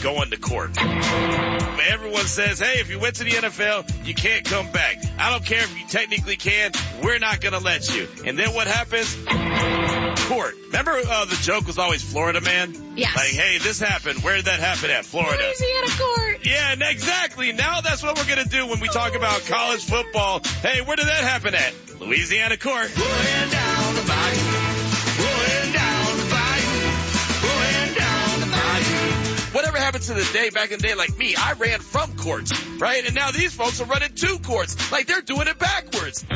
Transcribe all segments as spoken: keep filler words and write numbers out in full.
going to court. Everyone says, hey, if you went to the N F L, you can't come back. I don't care if you technically can. We're not going to let you. And then what happens? Court. Remember uh, the joke was always Florida man? Yes. Like, hey, this happened. Where did that happen at? Florida. Louisiana court. Yeah, and exactly. Now that's what we're going to do when we talk about college football. Hey, where did that happen at? Louisiana court. Rolling down the bayou. Rolling down the bayou. Rolling down the bayou. Whatever happened to the day back in the day, like me, I ran from courts, right? And now these folks are running to courts. Like they're doing it backwards.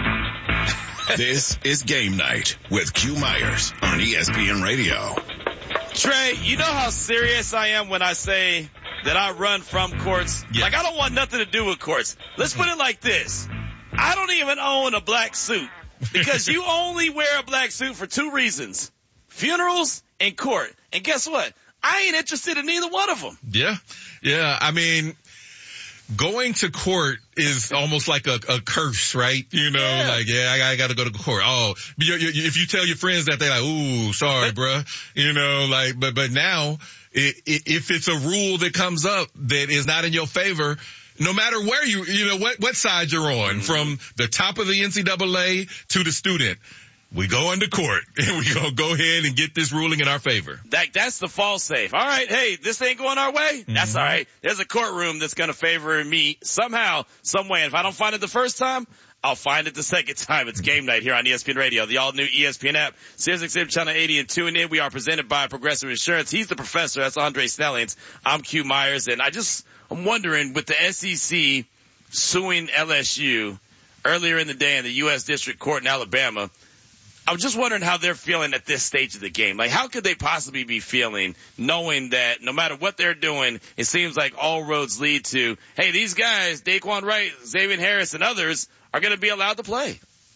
This is Game Night with Q Myers on E S P N Radio. Trey, you know how serious I am when I say that I run from courts? Yeah. Like I don't want nothing to do with courts. Let's put it like this. I don't even own a black suit because you only wear a black suit for two reasons. Funerals and court. And guess what? I ain't interested in either one of them. Yeah. Yeah. I mean, going to court is almost like a, a curse, right? You know, Yeah. like, yeah, I, I got to go to court. Oh, you, you, if you tell your friends that, they're like, ooh, sorry, bruh. You know, like, but, but now, it, it, if it's a rule that comes up that is not in your favor, no matter where you, you know, what, what side you're on, mm-hmm. from the top of the N C double A to the student, we go into court and we go go ahead and get this ruling in our favor. That, that's the fall safe. All right, hey, this ain't going our way. Mm-hmm. That's all right. There's a courtroom that's going to favor me somehow, some way. And if I don't find it the first time, I'll find it the second time. It's Game Night here on E S P N Radio, the all-new E S P N app, Sirius X M Channel eighty, and tune in. We are presented by Progressive Insurance. He's the professor. That's Andre Snellings. I'm Q Myers, and I just I'm wondering, with the S E C suing L S U earlier in the day in the U S District Court in Alabama, I'm just wondering how they're feeling at this stage of the game. Like, how could they possibly be feeling knowing that no matter what they're doing, it seems like all roads lead to, hey, these guys, Daquan Wright, Xavier Harris, and others are going to be allowed to play.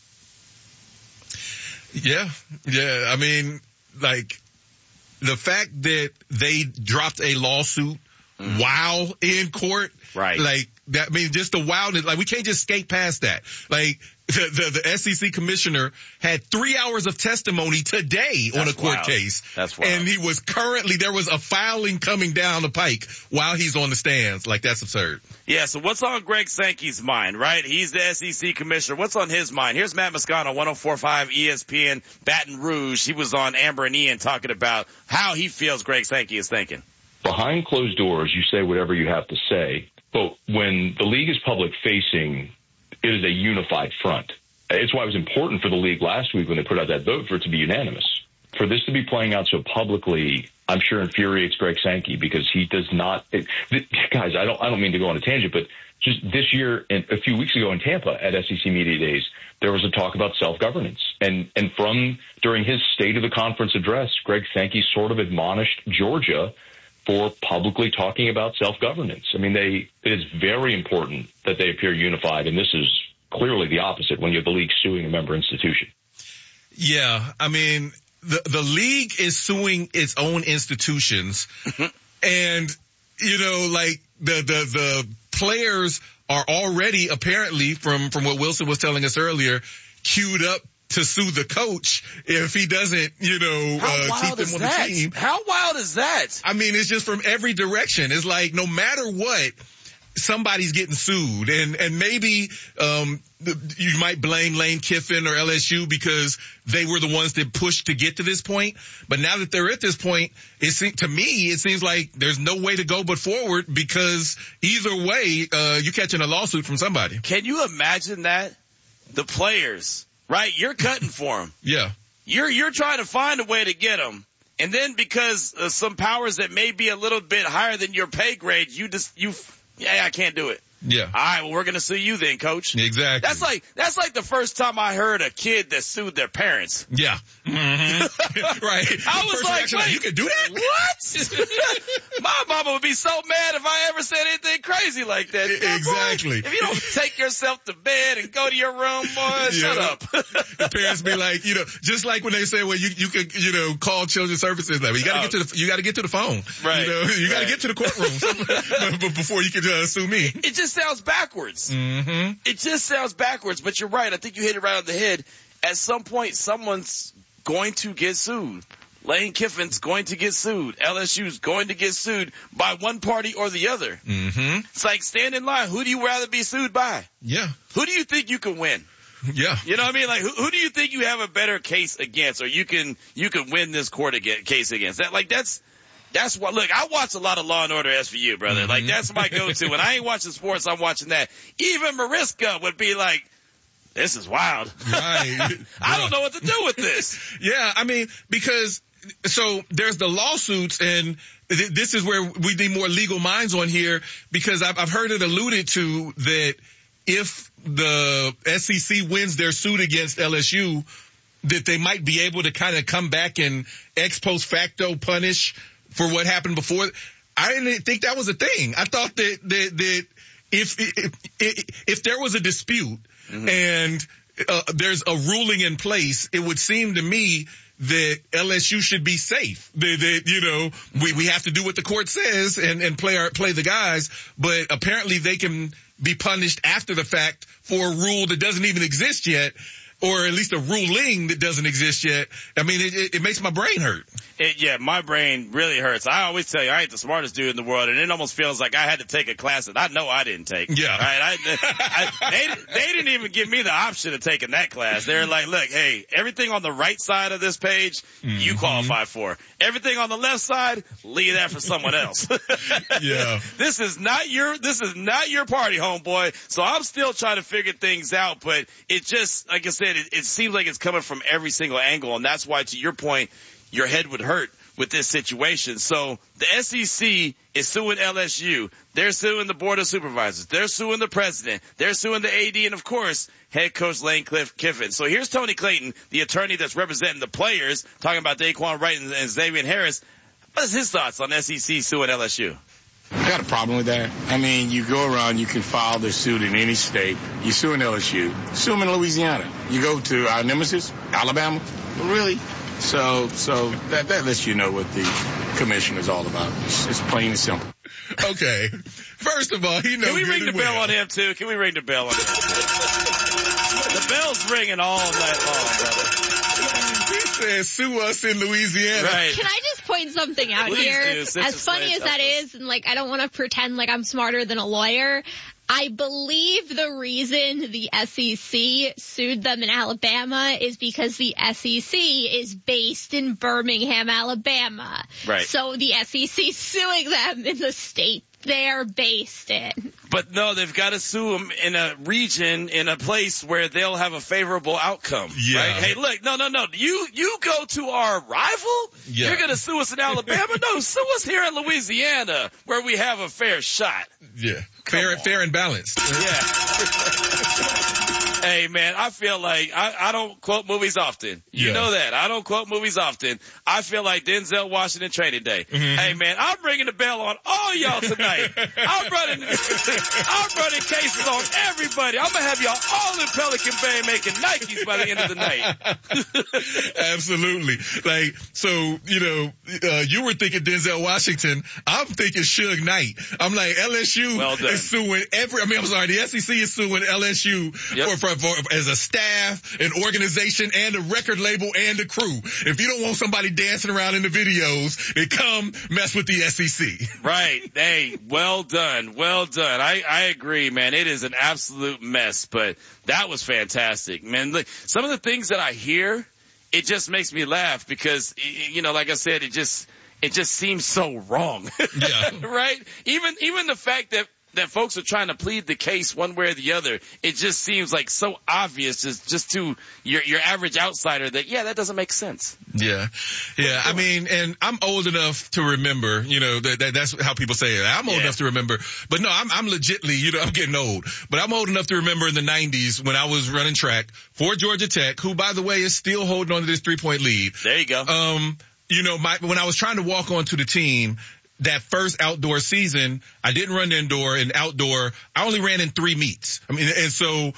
Yeah. Yeah. I mean, like, the fact that they dropped a lawsuit mm. while in court, right? Like, that, I mean, just the wildness, like, we can't just skate past that. Like, the, the, the S E C commissioner had three hours of testimony today That's on a court wild. case. That's wild. And he was currently, there was a filing coming down the pike while he's on the stands. Like, that's absurd. Yeah, so what's on Greg Sankey's mind, right? He's the S E C commissioner. What's on his mind? Here's Matt Moscano, one oh four point five E S P N, Baton Rouge. He was on Amber and Ian talking about how he feels Greg Sankey is thinking. Behind closed doors, you say whatever you have to say. But when the league is public facing, it is a unified front. It's why it was important for the league last week when they put out that vote for it to be unanimous. For this to be playing out so publicly, I'm sure infuriates Greg Sankey because he does not. It, guys, I don't. I don't mean to go on a tangent, but just this year and a few weeks ago in Tampa at S E C Media Days, there was a talk about self-governance, and and from during his State of the Conference address, Greg Sankey sort of admonished Georgia for publicly talking about self-governance. I mean, they it is very important that they appear unified, and this is clearly the opposite when you have the league suing a member institution. Yeah, I mean, the the league is suing its own institutions, and you know, like the the the players are already apparently, from from what Wilson was telling us earlier, queued up to sue the coach if he doesn't, you know, uh, keep them on that? the team. How wild is that? I mean, it's just from every direction. It's like no matter what, somebody's getting sued. And, and maybe, um, you might blame Lane Kiffin or L S U because they were the ones that pushed to get to this point. But now that they're at this point, it seems, to me, it seems like there's no way to go but forward because either way, uh, you're catching a lawsuit from somebody. Can you imagine that? The players. Right? You're cutting for them. Yeah. You're, you're trying to find a way to get them. And then because of some powers that may be a little bit higher than your pay grade, you just, you, yeah, I can't do it. Yeah. All right, well, we're going to sue you then, coach. Exactly. That's like, that's like the first time I heard a kid that sued their parents. Yeah. Mm-hmm. Right. I was like, reaction, wait, you can do that? What? My mama would be so mad if I ever said anything crazy like that. Exactly. Boy, if you don't take yourself to bed and go to your room, boy, yeah. Shut up. The parents be like, you know, just like when they say, well, you, you could, you know, call children's services. Like, you gotta oh. get to the, you gotta get to the phone. Right. You know, you gotta right. get to the courtroom before you can uh, sue me. It just sounds backwards. Mm-hmm. It just sounds backwards, but you're right. I think you hit it right on the head. At some point, someone's going to get sued. Lane Kiffin's going to get sued. L S U's going to get sued by one party or the other. Mm-hmm. It's like, stand in line. Who do you rather be sued by? Yeah. Who do you think you can win? Yeah. You know what I mean? Like, who, who do you think you have a better case against, or you can you can win this court against, case against? That like that's that's what. Look, I watch a lot of Law and Order S V U, brother. Mm-hmm. Like that's my go-to. When I ain't watching sports, I'm watching that. Even Mariska would be like, "This is wild. Right. I don't know what to do with this." Yeah, I mean, because so there's the lawsuits, and th- this is where we need more legal minds on here, because I've, I've heard it alluded to that if the S E C wins their suit against L S U, that they might be able to kind of come back and ex post facto punish for what happened before. I didn't think that was a thing. I thought that that, that if, if if if there was a dispute mm-hmm. and uh, there's a ruling in place, it would seem to me that L S U should be safe. That, that you know, we, we have to do what the court says and, and play our, play the guys, but apparently they can be punished after the fact for a rule that doesn't even exist yet, or at least a ruling that doesn't exist yet. I mean, it, it, it makes my brain hurt. It, yeah, my brain really hurts. I always tell you, I ain't the smartest dude in the world, and it almost feels like I had to take a class that I know I didn't take. Yeah. Right? I, I, they, they didn't even give me the option of taking that class. They're like, look, hey, everything on the right side of this page, mm-hmm. you qualify for. Everything on the left side, leave that for someone else. Yeah. This is not your, this is not your party, homeboy. So I'm still trying to figure things out, but it just, like I said, it, it seems like it's coming from every single angle, and that's why, to your point, your head would hurt with this situation. So the S E C is suing L S U. They're suing the Board of Supervisors. They're suing the president. They're suing the A D, and of course, head coach Lane Cliff Kiffin. So here's Tony Clayton, the attorney that's representing the players, talking about Daquan Wright and, and Xavier Harris. What's his thoughts on S E C suing L S U? I got a problem with that. I mean, you go around, you can file this suit in any state. You sue in L S U. Sue them in Louisiana. You go to our nemesis, Alabama. Really? So, so that, that lets you know what the commission is all about. It's, it's plain and simple. Okay. First of all, he knows. Can we ring the well. bell on him too? Can we ring the bell on him? The bell's ringing all night long, brother. He said, sue us in Louisiana. Right. Can I just point something out Please here? do. Sister As funny Slade, as that is, and like I don't want to pretend like I'm smarter than a lawyer, I believe the reason the S E C sued them in Alabama is because the S E C is based in Birmingham, Alabama. Right. So the S E C is suing them in the state they're based in. But no, they've got to sue them in a region, in a place where they'll have a favorable outcome. Yeah. Right? Hey, look, no, no, no. You, you go to our rival? Yeah. You're going to sue us in Alabama? No, sue us here in Louisiana where we have a fair shot. Yeah. Fair, fair and balanced. Yeah. Hey, man, I feel like I, I don't quote movies often. You Yeah. know that. I don't quote movies often. I feel like Denzel Washington Training Day. Mm-hmm. Hey, man, I'm ringing the bell on all y'all tonight. I'm running, I'm running cases on everybody. I'm going to have y'all all in Pelican Bay making Nikes by the end of the night. Absolutely. Like, so, you know, uh, you were thinking Denzel Washington. I'm thinking Suge Knight. I'm like, L S U Well done. is suing every, I mean, I'm sorry, the S E C is suing L S U Yep. for, for, for, as a staff, an organization, and a record label, and a crew. If you don't want somebody dancing around in the videos, then come mess with the S E C. Right. Hey, well done. Well done. I, I agree, man. It is an absolute mess, but that was fantastic, man. Look, some of the things that I hear, it just makes me laugh because, you know, like I said, it just, it just seems so wrong. Yeah. Right? Even, even the fact that, that folks are trying to plead the case one way or the other, it just seems like so obvious just, just to your, your average outsider that, yeah, that doesn't make sense. Yeah. Yeah. I mean, and I'm old enough to remember, you know, that, that that's how people say it. I'm old Yeah. enough to remember, but no, I'm, I'm legitly, you know, I'm getting old, but I'm old enough to remember in the nineties when I was running track for Georgia Tech, who, by the way, is still holding on to this three point lead. There you go. Um, you know, my, when I was trying to walk onto the team, that first outdoor season, I didn't run indoor and outdoor. I only ran in three meets. I mean, and so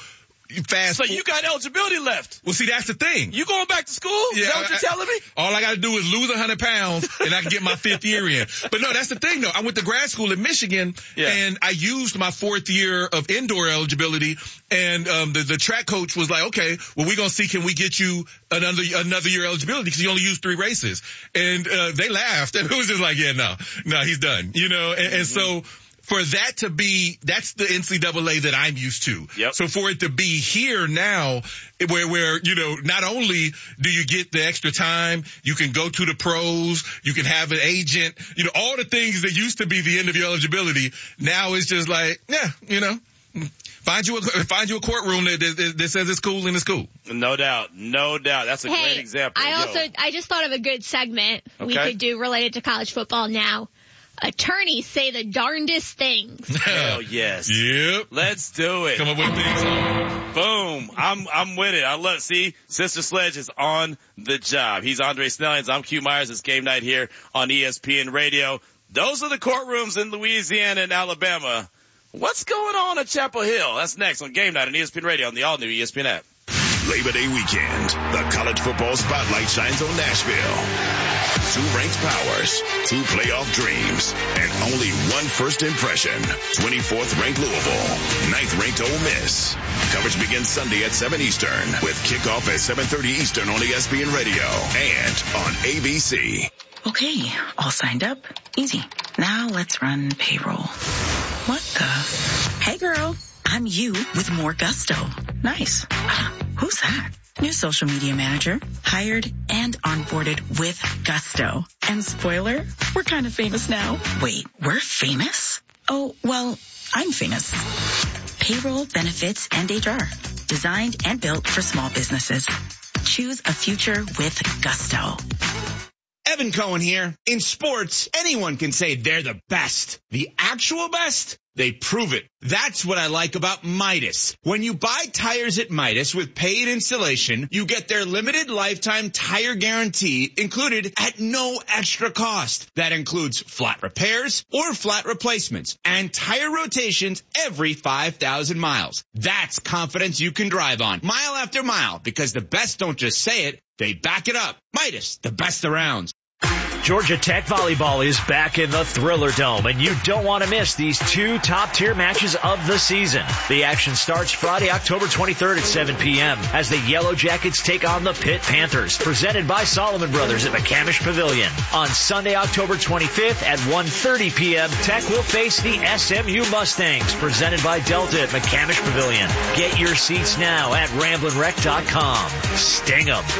fast. So you got eligibility left. Well, see, that's the thing. You going back to school? Yeah, Is that what you're I- telling me? All I got to do is lose one hundred pounds and I can get my fifth year in. But no, that's the thing though. I went to grad school in Michigan Yeah. and I used my fourth year of indoor eligibility, and um, the, the track coach was like, okay, well, we're going to see, can we get you another another year eligibility because you only used three races. And uh, they laughed and it was just like, yeah, no, no, he's done. You know, and, and so for that to be, that's the N C double A that I'm used to. Yep. So for it to be here now, where, where, you know, not only do you get the extra time, you can go to the pros, you can have an agent, you know, all the things that used to be the end of your eligibility, now it's just like, yeah, you know, find you a, find you a courtroom that, that, that says it's cool and it's cool. No doubt. No doubt. That's a Hey, great example. I Yo. also, I just thought of a good segment we Okay. could do related to college football now. Attorneys say the darndest things. Hell yes. Yep. Let's do it. Come up with things. Boom. I'm, I'm with it. I love, see, Sister Sledge is on the job. He's Andre Snellings. I'm Q Myers. It's game night here on E S P N Radio. Those are the courtrooms in Louisiana and Alabama. What's going on at Chapel Hill? That's next on game night on E S P N Radio on the all new E S P N app. Labor Day weekend, the college football spotlight shines on Nashville. Two ranked powers, two playoff dreams, and only one first impression. twenty-fourth ranked Louisville, ninth ranked Ole Miss. Coverage begins Sunday at seven Eastern with kickoff at seven thirty Eastern on E S P N Radio and on A B C. Okay, all signed up. Easy. Now let's run payroll. What the? Hey girl, I'm you with more gusto. Nice. Uh, who's that? New social media manager, hired and onboarded with gusto. And spoiler, we're kind of famous now. Wait, we're famous? Oh, well, I'm famous. Payroll, benefits, and H R. Designed and built for small businesses. Choose a future with gusto. Evan Cohen here. In sports, anyone can say they're the best. The actual best? They prove it. That's what I like about Midas. When you buy tires at Midas with paid installation, you get their limited lifetime tire guarantee included at no extra cost. That includes flat repairs or flat replacements and tire rotations every five thousand miles. That's confidence you can drive on mile after mile, because the best don't just say it, they back it up. Midas, the best around. Georgia Tech Volleyball is back in the Thriller Dome, and you don't want to miss these two top-tier matches of the season. The action starts Friday, October twenty-third at seven p.m. as the Yellow Jackets take on the Pitt Panthers, presented by Solomon Brothers at McCamish Pavilion. On Sunday, October twenty-fifth at one thirty p.m., Tech will face the S M U Mustangs, presented by Delta at McCamish Pavilion. Get your seats now at ramblin rec dot com. Sting 'em.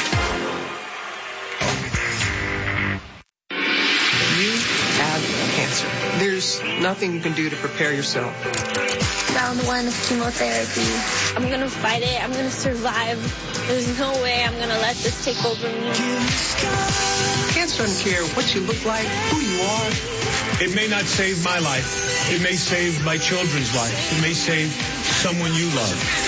Cancer. There's nothing you can do to prepare yourself. Round one of chemotherapy. I'm gonna fight it. I'm gonna survive. There's no way I'm gonna let this take over me. Cancer doesn't care what you look like, who you are. It may not save my life. It may save my children's life. It may save someone you love.